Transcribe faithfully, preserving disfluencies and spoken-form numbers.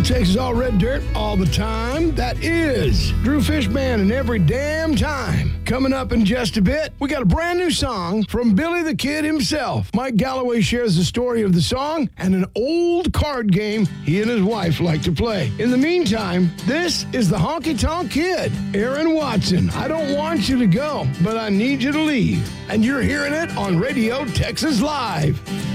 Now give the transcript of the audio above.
Texas All Red Dirt all the time. That is Drew Fishman and Every Damn Time. Coming up in just a bit, we got a brand new song from Billy the Kid himself. Mike Galloway shares the story of the song and an old card game he and his wife like to play. In the meantime, this is the Honky Tonk Kid, Aaron Watson. I don't want you to go, but I need you to leave. And you're hearing it on Radio Texas Live.